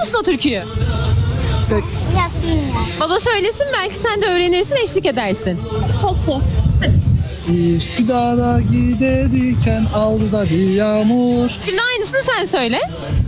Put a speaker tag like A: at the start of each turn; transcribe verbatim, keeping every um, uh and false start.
A: musun o türküyü?
B: Yok bilmiyorum.
A: Baba söylesin, belki sen de öğrenirsin, eşlik edersin.
B: Peki.
C: Üsküdar'a giderken aldı da bir yağmur.
A: Şimdi aynısını sen söyle.